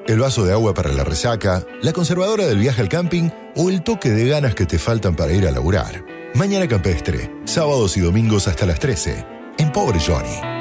el vaso de agua para la resaca, la conservadora del viaje al camping o el toque de ganas que te faltan para ir a laburar. Mañana Campestre, sábados y domingos hasta las 13, en Pobre Johnny.